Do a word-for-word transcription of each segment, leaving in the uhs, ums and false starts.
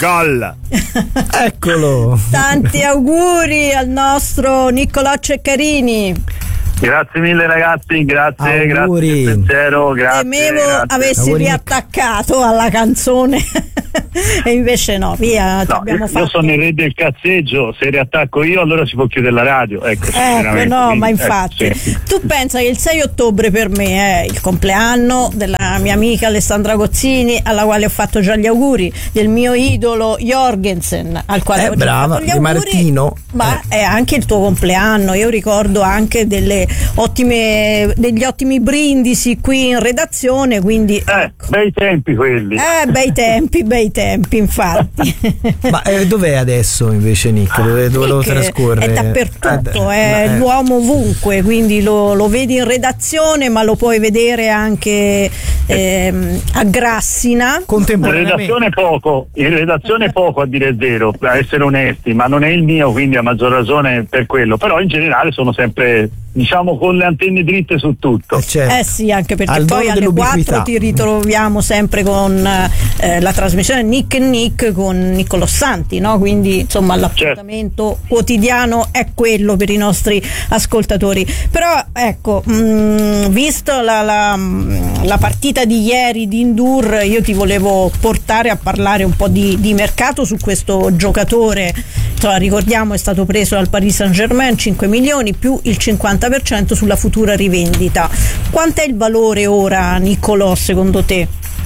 gol. Eccolo. Tanti auguri al nostro Niccolò Ceccarini. Grazie mille ragazzi, grazie, auguri. Grazie sincero, grazie. Temevo grazie. avessi auguri. riattaccato alla canzone e invece no, via. No, abbiamo io, fatto... io sono il re del cazzeggio, se riattacco io allora si può chiudere la radio. Ecco, Ecco, no, quindi, ma infatti ecco, sì. tu pensa che il sei ottobre per me è il compleanno della mia amica Alessandra Gozzini, alla quale ho fatto già gli auguri, del mio idolo Jorgensen, al quale Eh, ho già brava, fatto gli di auguri, Martino. ma Eh. è anche il tuo compleanno. Io ricordo anche delle ottime degli ottimi brindisi qui in redazione, quindi Eh, ecco. bei tempi quelli. Eh, bei tempi, bei tempi, infatti. Ma eh, dov'è adesso invece Nick? Dove, dove lo Nick trascorre? È dappertutto, Eh, è eh. l'uomo ovunque, quindi lo, lo vedi in redazione, ma lo puoi vedere anche ehm, a Grassina. In Contemporaneamente. redazione poco, in redazione poco a dire il vero, a essere onesti, ma non è il mio, quindi a maggior ragione per quello, però in generale sono sempre, diciamo, con le antenne dritte su tutto. Eh, certo. Eh sì, anche perché Al poi dono alle dell'ubiquità. quattro ti ritroviamo sempre con eh, la trasmissione Nick e Nick con Niccolò Santi, no? Quindi insomma l'appuntamento certo. quotidiano è quello per i nostri ascoltatori. Però ecco, mh, visto la, la, la partita di ieri di N'Dour, io ti volevo portare a parlare un po' di, di mercato su questo giocatore. Insomma, ricordiamo è stato preso dal Paris Saint-Germain, cinque milioni più il cinquanta per cento sulla futura rivendita. Quant'è il valore ora, Niccolò, secondo te?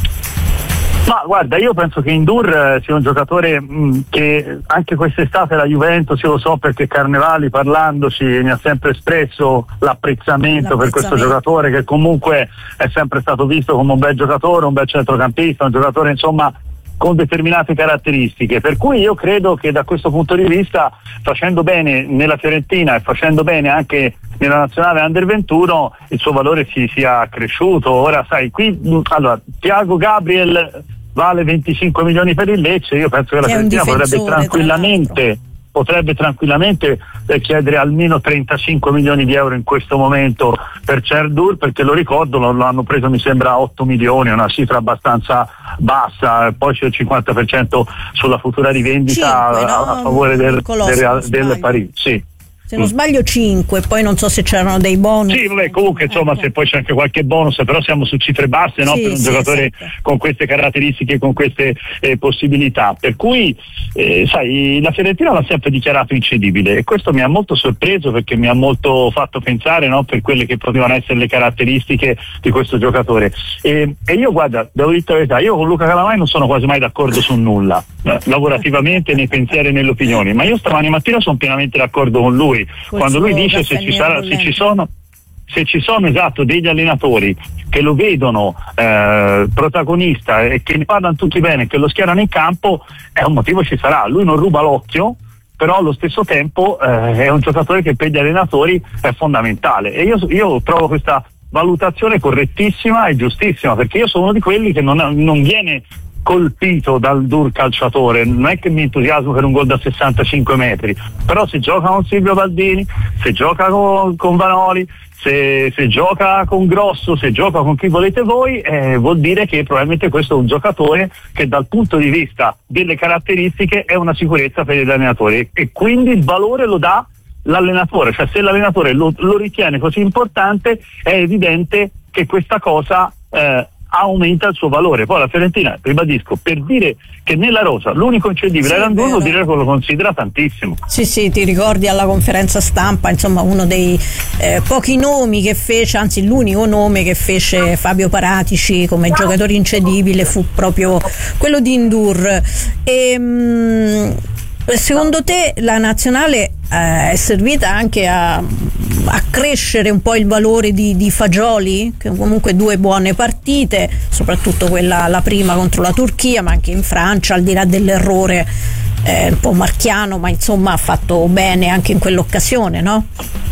Ma guarda, io penso che N'Dour sia un giocatore mh, che anche quest'estate la Juventus, io lo so perché Carnevali parlandoci mi ha sempre espresso l'apprezzamento, per questo giocatore, che comunque è sempre stato visto come un bel giocatore, un bel centrocampista, un giocatore insomma con determinate caratteristiche, per cui io credo che da questo punto di vista, facendo bene nella Fiorentina e facendo bene anche nella nazionale Under ventuno, il suo valore si sia cresciuto. Ora sai, qui allora Thiago Gabriel vale venticinque milioni per il Lecce, io penso che la Fiorentina potrebbe tranquillamente potrebbe tranquillamente eh, chiedere almeno trentacinque milioni di euro in questo momento per N'Dour, perché lo ricordo lo, lo hanno preso mi sembra a otto milioni, una cifra abbastanza bassa, poi c'è il cinquanta per cento sulla futura rivendita cinque, a, no? a favore del, Colosso, del, del, del Paris, sì. Se non sbaglio cinque, poi non so se c'erano dei bonus. Sì, vabbè, comunque insomma ecco. Se poi c'è anche qualche bonus, però siamo su cifre basse, no? Sì, Per un sì, giocatore esatto. con queste caratteristiche, con queste eh, possibilità. Per cui, eh, sai, la Fiorentina l'ha sempre dichiarato incedibile e questo mi ha molto sorpreso, perché mi ha molto fatto pensare, no? Per quelle che potevano essere le caratteristiche di questo giocatore. E, e io, guarda, devo dire la verità, io con Luca Calamai non sono quasi mai d'accordo su nulla, eh, lavorativamente, nei pensieri e nelle opinioni, ma io stamani mattina sono pienamente d'accordo con lui. Col Quando lui suo dice se ci, sarà, se ci sono se ci sono esatto degli allenatori che lo vedono eh, protagonista e che ne parlano tutti bene, che lo schierano in campo, è un motivo ci sarà. Lui non ruba l'occhio, però allo stesso tempo eh, è un giocatore che per gli allenatori è fondamentale, e io, io trovo questa valutazione correttissima e giustissima, perché io sono uno di quelli che non, non viene colpito dal N'Dour calciatore, non è che mi entusiasmo per un gol da sessantacinque metri, però se gioca con Silvio Baldini, se gioca con, con Vanoli, se, se gioca con Grosso, se gioca con chi volete voi, eh, vuol dire che probabilmente questo è un giocatore che dal punto di vista delle caratteristiche è una sicurezza per gli allenatori, e quindi il valore lo dà l'allenatore, cioè se l'allenatore lo, lo ritiene così importante è evidente che questa cosa eh, aumenta il suo valore. Poi la Fiorentina, ribadisco, per dire che nella rosa l'unico incedibile Sì, era N'Dour, vuol vero. dire che lo considera tantissimo. Sì, sì, ti ricordi alla conferenza stampa, insomma, uno dei eh, pochi nomi che fece, anzi l'unico nome che fece Fabio Paratici come giocatore incedibile fu proprio quello di N'Dour. E, mh, secondo te la nazionale eh, è servita anche a, a crescere un po' il valore di, di Fagioli, che comunque due buone partite, soprattutto quella la prima contro la Turchia, ma anche in Francia, al di là dell'errore eh, un po' marchiano, ma insomma ha fatto bene anche in quell'occasione, no?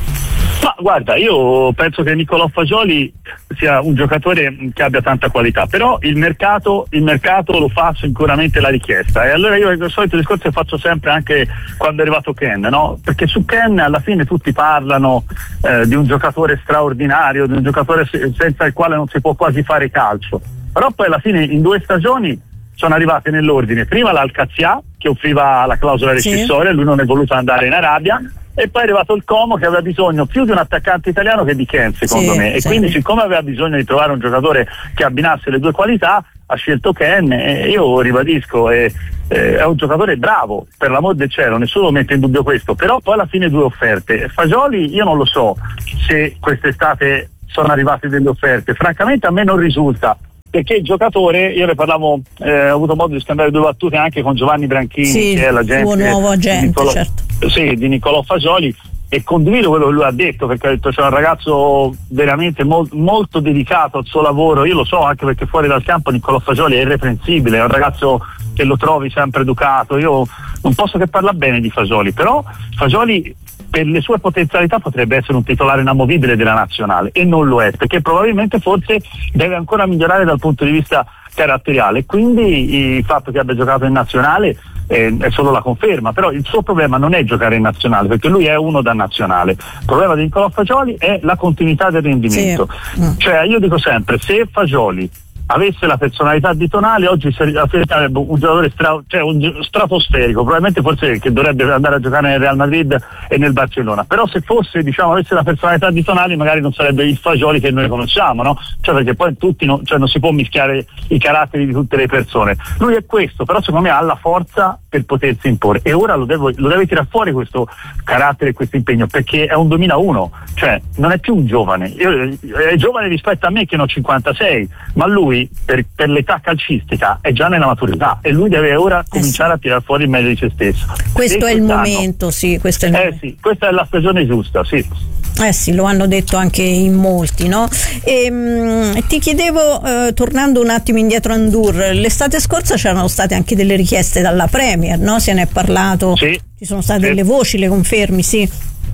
Ma guarda, io penso che Niccolò Fagioli sia un giocatore che abbia tanta qualità, però il mercato, il mercato lo fa sicuramente la richiesta, e allora io il solito discorso che faccio sempre anche quando è arrivato Ken, no? Perché su Ken alla fine tutti parlano eh, di un giocatore straordinario, di un giocatore senza il quale non si può quasi fare calcio, però poi alla fine in due stagioni sono arrivate nell'ordine prima l'Alcazia che offriva la clausola rescissoria, sì. Lui non è voluto andare in Arabia, e poi è arrivato il Como che aveva bisogno più di un attaccante italiano che di Ken, secondo sì, me, e sì. Quindi siccome aveva bisogno di trovare un giocatore che abbinasse le due qualità, ha scelto Ken, e io ribadisco, è, è un giocatore bravo, per l'amor del cielo, nessuno mette in dubbio questo, però poi alla fine due offerte. Fagioli io non lo so se quest'estate sono arrivate delle offerte, francamente a me non risulta, perché il giocatore, io ne parlavo, eh, ho avuto modo di scambiare due battute anche con Giovanni Branchini, sì, che è l'agente suo nuovo agente, di Niccolò, certo. Sì, di Niccolò Fagioli, e condivido quello che lui ha detto, perché ha detto c'è un ragazzo veramente mol, molto dedicato al suo lavoro. Io lo so, anche perché fuori dal campo Niccolò Fagioli è irreprensibile, è un ragazzo che lo trovi sempre educato. Io non posso che parlare bene di Fagioli, però Fagioli per le sue potenzialità potrebbe essere un titolare inamovibile della nazionale, e non lo è, perché probabilmente forse deve ancora migliorare dal punto di vista caratteriale, quindi il fatto che abbia giocato in nazionale eh, è solo la conferma, però il suo problema non è giocare in nazionale, perché lui è uno da nazionale. Il problema di Niccolò Fagioli è la continuità del rendimento, sì. mm. Cioè io dico sempre, se Fagioli avesse la personalità di Tonali oggi sarebbe un giocatore stra, cioè un stratosferico, probabilmente forse che dovrebbe andare a giocare nel Real Madrid e nel Barcellona, però se fosse, diciamo, avesse la personalità di Tonali magari non sarebbe il Fagioli che noi conosciamo, no? Cioè perché poi tutti no, cioè non si può mischiare i caratteri di tutte le persone. Lui è questo, però secondo me ha la forza per potersi imporre, e ora lo, devo, lo deve tirare fuori questo carattere e questo impegno, perché è un duemilauno, cioè non è più un giovane. Io, è giovane rispetto a me che ne ho cinquantasei, ma lui Per, per l'età calcistica è già nella maturità, e lui deve ora cominciare eh sì. a tirare fuori il meglio di se stesso. Questo e è il momento, sì, questo è il eh momento. sì, questa è la stagione giusta, sì. Eh sì, lo hanno detto anche in molti, no? E, mh, ti chiedevo, eh, tornando un attimo indietro a Ndour, l'estate scorsa c'erano state anche delle richieste dalla Premier, no? Se ne è parlato, sì. Ci sono state sì. delle voci, le confermi, sì?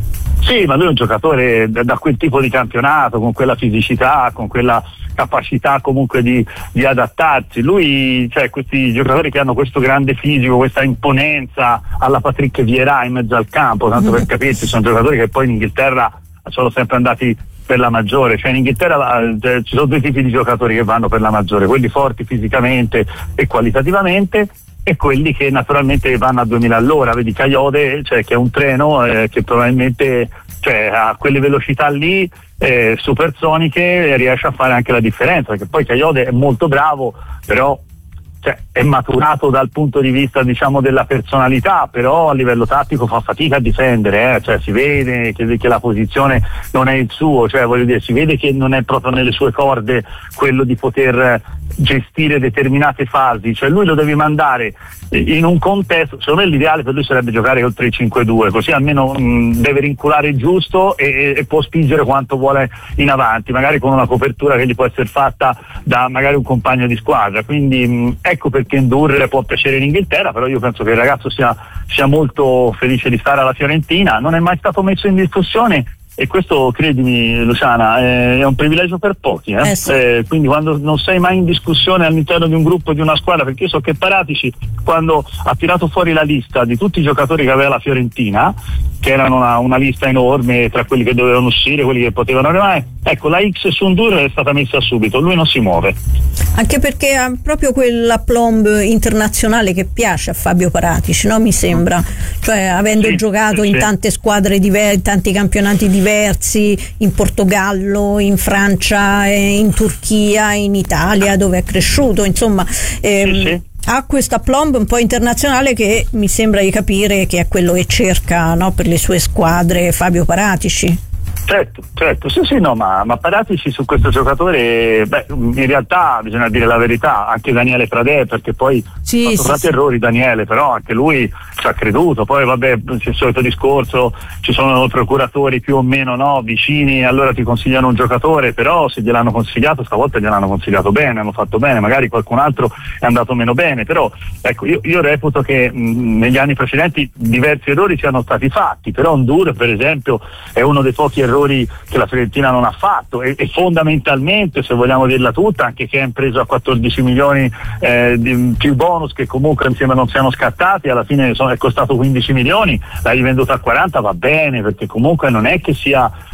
Sì, ma lui è un giocatore da, da quel tipo di campionato, con quella fisicità, con quella capacità comunque di, di adattarsi. Lui, cioè questi giocatori che hanno questo grande fisico, questa imponenza alla Patrick Vieira in mezzo al campo, tanto per capirsi, sono giocatori che poi in Inghilterra sono sempre andati per la maggiore, cioè in Inghilterra cioè, ci sono due tipi di giocatori che vanno per la maggiore, quelli forti fisicamente e qualitativamente, e quelli che naturalmente vanno a duemila all'ora. Vedi Kayode, cioè, che è un treno eh, che probabilmente, cioè, a quelle velocità lì eh, supersoniche riesce a fare anche la differenza, perché poi Kayode è molto bravo, però cioè, è maturato dal punto di vista, diciamo, della personalità, però a livello tattico fa fatica a difendere, eh? Cioè si vede che, che la posizione non è il suo, cioè voglio dire, si vede che non è proprio nelle sue corde quello di poter gestire determinate fasi, cioè lui lo devi mandare in un contesto. Secondo me l'ideale per lui sarebbe giocare col tre cinque due, così almeno mh, deve rinculare il giusto e, e può spingere quanto vuole in avanti, magari con una copertura che gli può essere fatta da magari un compagno di squadra. Quindi mh, ecco perché Ndour può piacere in Inghilterra, però io penso che il ragazzo sia, sia molto felice di stare alla Fiorentina, non è mai stato messo in discussione, e questo, credimi Luciana, è un privilegio per pochi, eh? Eh sì. eh, quindi quando non sei mai in discussione all'interno di un gruppo, di una squadra, perché io so che Paratici, quando ha tirato fuori la lista di tutti i giocatori che aveva la Fiorentina, che erano una, una lista enorme tra quelli che dovevano uscire, quelli che potevano arrivare, ecco, la X su Ndour è stata messa subito, lui non si muove. Anche perché ha proprio quell'aplomb internazionale che piace a Fabio Paratici, no? Mi sembra, cioè avendo sì, giocato sì, in sì. tante squadre diverse, in tanti campionati diversi, in Portogallo, in Francia, in Turchia, in Italia, dove è cresciuto, insomma ehm, sì, sì. ha questo aplomb un po' internazionale che mi sembra di capire che è quello che cerca, no? Per le sue squadre Fabio Paratici. Certo, certo, sì sì no, ma, ma Paratici su questo giocatore, beh, in realtà bisogna dire la verità, anche Daniele Pradè, perché poi sì, ha fatto sì, tanti sì. errori Daniele, però anche lui ci ha creduto, poi vabbè c'è il solito discorso, ci sono procuratori più o meno no, vicini, allora ti consigliano un giocatore, però se gliel'hanno consigliato stavolta gliel'hanno consigliato bene, hanno fatto bene, magari qualcun altro è andato meno bene, però ecco io, io reputo che mh, negli anni precedenti diversi errori siano stati fatti, però Ndour per esempio è uno dei pochi errori che la Fiorentina non ha fatto, e, e fondamentalmente, se vogliamo dirla tutta, anche che è preso a quattordici milioni eh, di, più bonus che comunque insieme non siano scattati, alla fine sono, è costato quindici milioni, l'hai venduto a quaranta, va bene, perché comunque non è che sia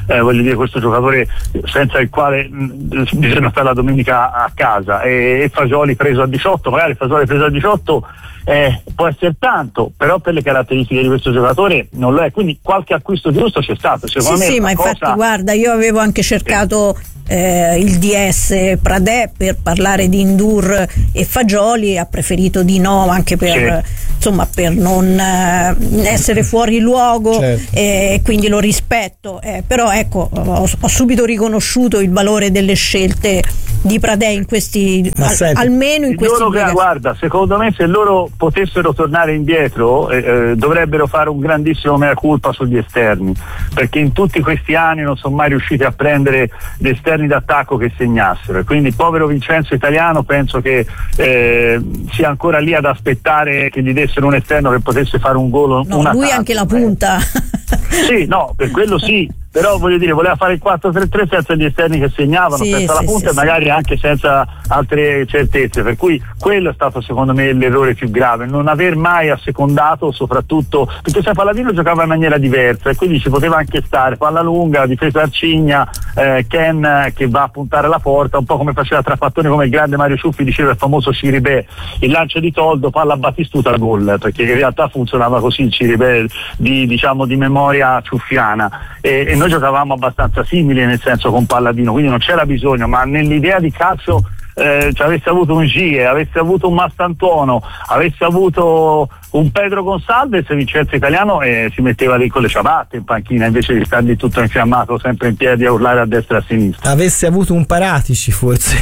eh, voglio dire, questo giocatore senza il quale mh, bisogna stare la domenica a casa, e, e Fagioli preso a diciotto, magari Fagioli preso a diciotto eh, può essere tanto, però per le caratteristiche di questo giocatore non lo è, quindi qualche acquisto giusto c'è stato, secondo sì, me. Sì, ma cosa... infatti guarda, io avevo anche cercato eh, il D S Pradè per parlare di Ndour e Fagioli, ha preferito di no, anche per, sì. insomma, per non eh, essere fuori luogo, certo. eh, quindi lo rispetto, eh, però ecco, ho, ho subito riconosciuto il valore delle scelte di Pradè in questi, al, almeno in questi loro, due guarda, secondo me se loro potessero tornare indietro eh, eh, dovrebbero fare un grandissimo mea culpa sugli esterni, perché in tutti questi anni non sono mai riusciti a prendere gli esterni d'attacco che segnassero, e quindi povero Vincenzo Italiano penso che eh, sia ancora lì ad aspettare che gli dessero un esterno che potesse fare un gol. No, una lui tanto, anche la punta. Sì, no, per quello sì, però voglio dire, voleva fare il quattro tre tre senza gli esterni che segnavano, sì, senza sì, la punta, sì, e magari anche senza altre certezze, per cui quello è stato secondo me l'errore più grave, non aver mai assecondato, soprattutto perché sai, Palladino giocava in maniera diversa e quindi ci poteva anche stare palla lunga, difesa Arcigna, eh, Ken che va a puntare la porta, un po' come faceva Trapattoni, come il grande Mario Ciuffi diceva il famoso Ciribè, il lancio di Toldo, palla a Battistuta, gol, perché in realtà funzionava così il Ciribè di, diciamo, di memoria ciuffiana, e, e noi giocavamo abbastanza simili nel senso con Palladino, quindi non c'era bisogno, ma nell'idea di calcio eh, cioè, avesse avuto un Gie, avesse avuto un Mastantuono, avesse avuto un Pedro Gonsalves, Vincenzo Italiano eh, si metteva lì con le ciabatte in panchina invece di stare lì tutto infiammato sempre in piedi a urlare a destra e a sinistra. Avesse avuto un Paratici forse,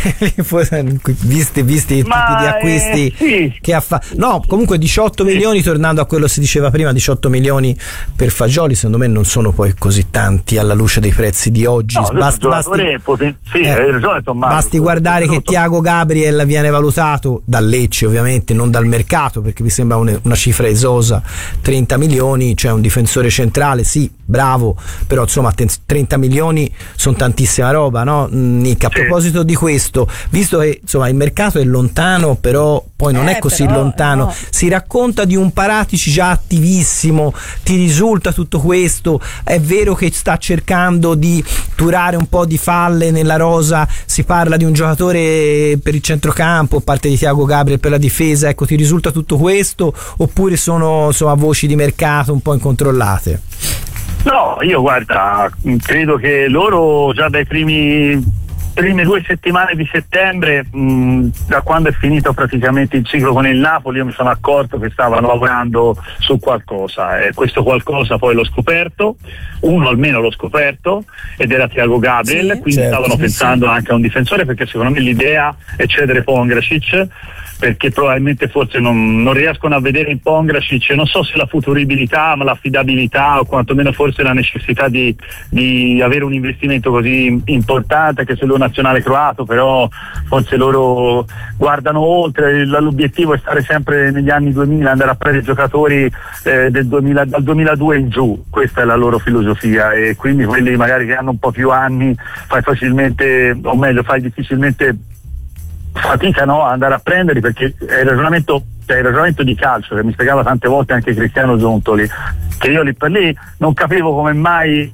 visti, visti i tipi di acquisti eh, sì. che ha fatto. No, comunque diciotto sì. milioni, tornando a quello che si diceva prima, diciotto milioni per Fagioli secondo me non sono poi così tanti alla luce dei prezzi di oggi. No, basti, basti, poten- sì, eh, hai ragione, Tommaso, basti guardare che Thiago Gabriel viene valutato dal Lecce, ovviamente non dal mercato, perché mi sembra un, una cifra esosa, trenta milioni, cioè un difensore centrale, sì, bravo, però insomma trenta milioni sono tantissima roba, no? Nick, a sì. proposito di questo, visto che insomma il mercato è lontano, però poi non eh, è così però, lontano, no. si racconta di un Paratici già attivissimo, ti risulta tutto questo? È vero che sta cercando di turare un po' di falle nella rosa, si parla di un giocatore per il centrocampo, parte di Thiago Gabriel per la difesa, ecco, ti risulta tutto questo oppure sono insomma voci di mercato un po' incontrollate? No, io guarda, credo che loro già dai primi prime due settimane di settembre, mh, da quando è finito praticamente il ciclo con il Napoli, io mi sono accorto che stavano lavorando su qualcosa, e questo qualcosa poi l'ho scoperto, uno almeno l'ho scoperto, ed era Thiago Gabriel, sì, quindi certo, stavano sì, pensando sì. anche a un difensore, perché secondo me l'idea è cedere Pongracic, perché probabilmente forse non, non riescono a vedere in Pongracic, non so se la futuribilità, ma l'affidabilità, o quantomeno forse la necessità di, di avere un investimento così importante, anche se lui è nazionale croato, però forse loro guardano oltre, l'obiettivo è stare sempre negli anni duemila, andare a prendere giocatori eh, del duemila, dal duemiladue in giù, questa è la loro filosofia, e quindi quelli magari che hanno un po' più anni fai facilmente, o meglio fai difficilmente fatica, no, andare a prenderli, perché è il ragionamento, cioè il ragionamento di calcio che mi spiegava tante volte anche Cristiano Giuntoli, che io lì per lì non capivo come mai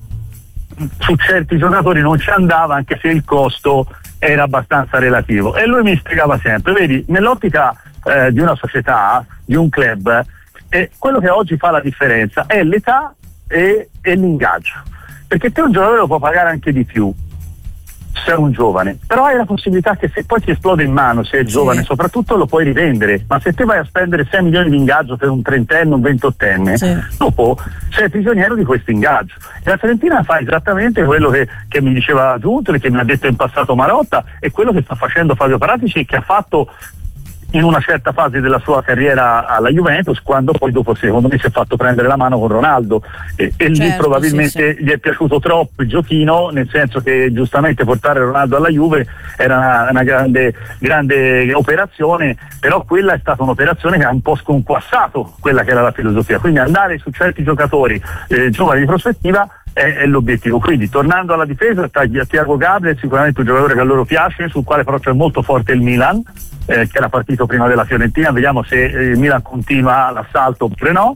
su certi giocatori non ci andava, anche se il costo era abbastanza relativo, e lui mi spiegava sempre, vedi, nell'ottica eh, di una società, di un club, eh, quello che oggi fa la differenza è l'età e, e l'ingaggio, perché te un giocatore lo può pagare anche di più se è un giovane, però hai la possibilità che se poi ti esplode in mano, se è giovane, sì. soprattutto lo puoi rivendere, ma se te vai a spendere sei milioni di ingaggio per un trentenne, un ventottenne, sì. dopo sei prigioniero di questo ingaggio, e la Fiorentina fa esattamente quello che, che mi diceva Giuntoli, che mi ha detto in passato Marotta, e quello che sta facendo Fabio Paratici, che ha fatto in una certa fase della sua carriera alla Juventus, quando poi dopo secondo me si è fatto prendere la mano con Ronaldo, e, e certo, lì probabilmente sì, sì. gli è piaciuto troppo il giochino, nel senso che giustamente portare Ronaldo alla Juve era una, una grande, grande operazione, però quella è stata un'operazione che ha un po' sconquassato quella che era la filosofia, quindi andare su certi giocatori eh, giovani di prospettiva è, è l'obiettivo. Quindi tornando alla difesa, Thiago Gabriel è sicuramente un giocatore che a loro piace, sul quale però c'è molto forte il Milan, Eh, che era partito prima della Fiorentina, vediamo se il eh, Milan continua l'assalto oppure no.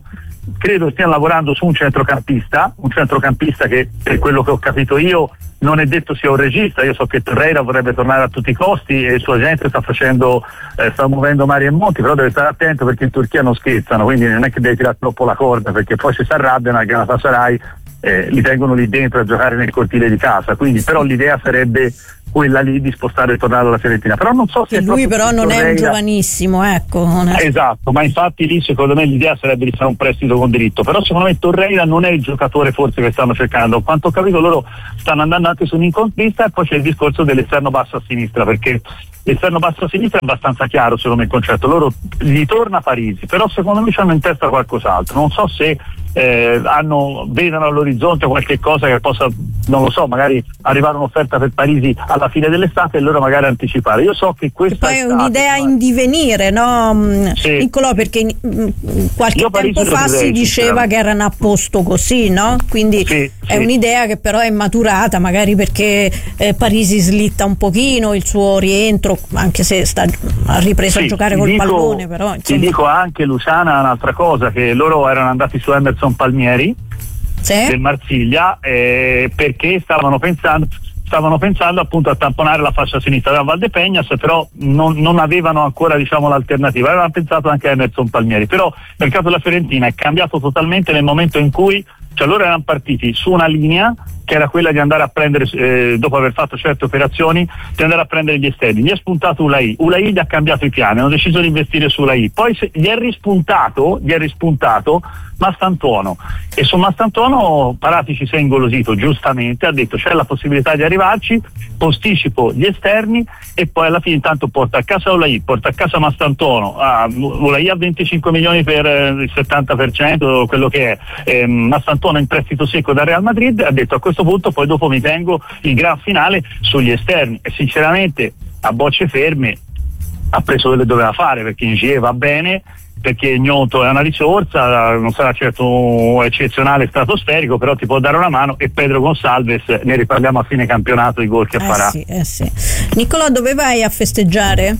credo stiano lavorando su un centrocampista, un centrocampista che, per quello che ho capito io, non è detto sia un regista. Io so che Torreira vorrebbe tornare a tutti i costi e il suo agente sta facendo, eh, sta muovendo mari e monti, però deve stare attento perché in Turchia non scherzano, quindi non è che deve tirare troppo la corda, perché poi si arrabbiano a Galatasaray, eh, li tengono lì dentro a giocare nel cortile di casa, quindi però l'idea sarebbe quella lì di spostare e tornare alla Fiorentina, però non so se e lui però non Torreira... è un giovanissimo, ecco. Non è... Esatto, ma infatti lì secondo me l'idea sarebbe di fare un prestito con diritto, però secondo me Torreira non è il giocatore forse che stanno cercando. Quanto ho capito loro stanno andando anche su un'incontrista, e poi c'è il discorso dell'esterno basso a sinistra, perché l'esterno basso a sinistra è abbastanza chiaro secondo me il concetto, loro gli torna Parisi, però secondo me hanno in testa qualcos'altro, non so se eh, hanno, vedono all'orizzonte qualche cosa che possa, non lo so, magari arrivare un'offerta per Parisi alla fine dell'estate e loro magari anticipare. Io so che questa poi è un'idea in divenire, no? Sì. Nicolò, perché qualche Io tempo fa si diceva che erano a posto così, no? Quindi sì, è sì. un'idea che però è maturata, magari perché eh, Parisi slitta un pochino il suo rientro, anche se sta, ha ripreso sì, a giocare col dico, pallone, però ti dico anche, Luciana, un'altra cosa, che loro erano andati su Emerson Palmieri, sì? del Marsiglia, eh, perché stavano pensando stavano pensando appunto a tamponare la fascia sinistra della Valdepeñas, però non, non avevano ancora, diciamo, l'alternativa. Avevano pensato anche a Emerson Palmieri, però il mercato della Fiorentina è cambiato totalmente nel momento in cui, cioè loro erano partiti su una linea che era quella di andare a prendere, eh, dopo aver fatto certe operazioni, di andare a prendere gli esterni. Gli è spuntato Ulai, Ulai gli ha cambiato i piani, hanno deciso di investire su Ulai, poi se, gli è rispuntato, gli è rispuntato Mastantuono, e su Mastantuono Paratici si è ingolosito, giustamente, ha detto c'è la possibilità di arrivarci, posticipo gli esterni e poi alla fine intanto porta a casa Ulai, porta a casa Mastantuono, ah, Ulai ha venticinque milioni per eh, il settanta per cento, quello che è, eh, Mastantuono in prestito secco dal Real Madrid, ha detto a questo punto poi dopo mi tengo il gran finale sugli esterni, e sinceramente a bocce ferme ha preso quello che doveva fare, perché in G E va bene, perché Gnonto è una risorsa, non sarà certo eccezionale, stratosferico, però ti può dare una mano, e Pedro Gonçalves ne riparliamo a fine campionato, i gol che eh farà. Sì, eh sì. Nicolò, dove vai a festeggiare?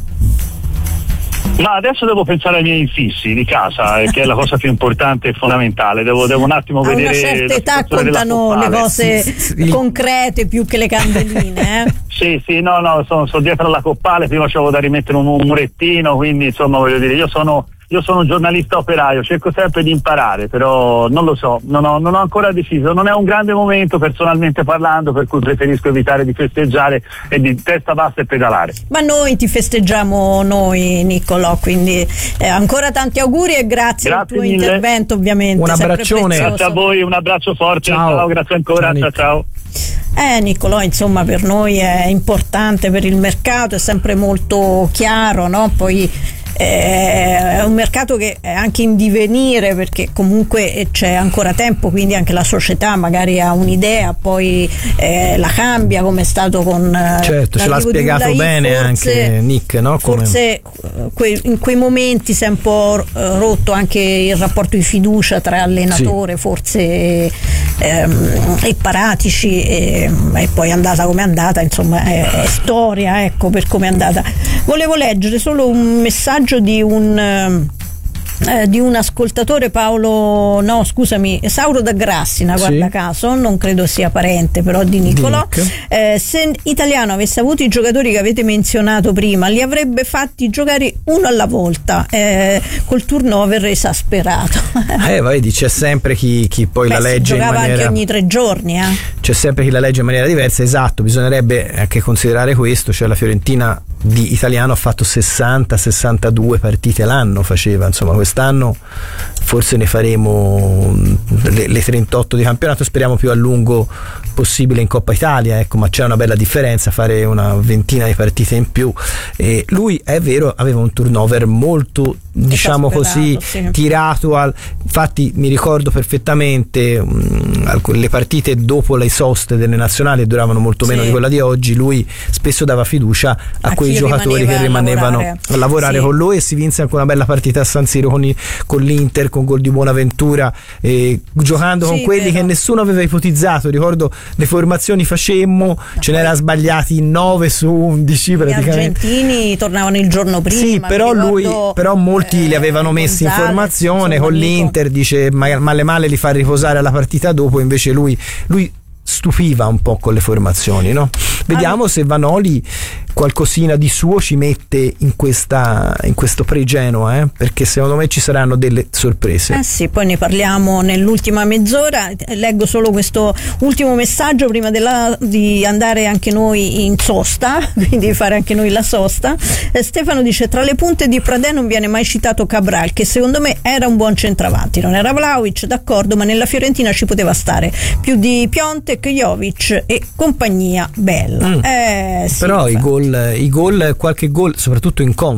No, adesso devo pensare ai miei infissi di casa, che è la cosa più importante e fondamentale. Devo, devo un attimo a vedere. A una certa età contano le cose sì. concrete più che le candeline, eh? Sì, sì, no, no, sono, sono dietro alla Coppale, prima c'avevo da rimettere un, un murettino, quindi insomma voglio dire, io sono io sono un giornalista operaio, cerco sempre di imparare, però non lo so, non ho, non ho ancora deciso, non è un grande momento personalmente parlando, per cui preferisco evitare di festeggiare e di testa bassa e pedalare. Ma noi ti festeggiamo noi, Nicolò, quindi eh, ancora tanti auguri e grazie, grazie al tuo mille. intervento, ovviamente. Un abbraccione. Grazie a voi, un abbraccio forte, ciao, ciao grazie ancora, ciao, ciao. Eh, Nicolò, insomma, per noi è importante, per il mercato è sempre molto chiaro, no? Poi è un mercato che è anche in divenire, perché comunque c'è ancora tempo, quindi anche la società magari ha un'idea, poi eh, la cambia, come è stato con certo, ce l'ha spiegato Ulai, bene forse, anche Nick, no? Come... forse que- in quei momenti si è un po' rotto anche il rapporto di fiducia tra allenatore, sì. forse ehm, e Paratici, e, e poi è andata come è andata, insomma è, è storia, ecco, per come è andata. Volevo leggere solo un messaggio di un eh, di un ascoltatore, Paolo, no scusami, Sauro da Grassina, guarda sì. caso, non credo sia parente però di Nicolò. Eh, se Italiano avesse avuto i giocatori che avete menzionato prima, li avrebbe fatti giocare uno alla volta, eh, col turnover esasperato. eh vedi, c'è sempre chi, chi poi Beh, la legge in maniera, giocava anche ogni tre giorni, eh. c'è sempre chi la legge in maniera diversa, esatto, bisognerebbe anche considerare questo, cioè la Fiorentina di Italiano ha fatto sessanta sessantadue partite l'anno, faceva, insomma quest'anno forse ne faremo le, le trentotto di campionato, speriamo più a lungo possibile in Coppa Italia, ecco, ma c'è una bella differenza fare una ventina di partite in più. E lui, è vero, aveva un turnover molto, diciamo così, sì. tirato al, infatti mi ricordo perfettamente mh, le partite dopo le soste delle nazionali duravano molto meno sì. di quella di oggi, lui spesso dava fiducia a, a quei giocatori che rimanevano a lavorare, a lavorare sì. con lui, e si vinse anche una bella partita a San Siro con, i, con l'Inter, con gol di Buonaventura, eh, giocando sì, con quelli vero. che nessuno aveva ipotizzato. Ricordo le formazioni facemmo, no, ce n'era sbagliati nove su undici praticamente. Gli argentini tornavano il giorno prima, sì, però lui però molti molti li avevano messi in Gonzalez, formazione, insomma, con Nico. l'Inter dice ma- male male li fa riposare alla partita dopo, invece lui, lui stupiva un po' con le formazioni, no? Vediamo se Vanoli qualcosina di suo ci mette in questa in questo pre-Genoa, eh? Perché secondo me ci saranno delle sorprese. Eh sì, poi ne parliamo nell'ultima mezz'ora. Leggo solo questo ultimo messaggio prima della, di andare anche noi in sosta, quindi di fare anche noi la sosta. Eh, Stefano dice: tra le punte di Pradè non viene mai citato Cabral, che secondo me era un buon centravanti, non era Vlahovic, d'accordo, ma nella Fiorentina ci poteva stare più di Piontek, Jovic e compagnia bella. Mm. Eh, sì, Però i fa- gol, i gol, qualche gol, soprattutto in conference,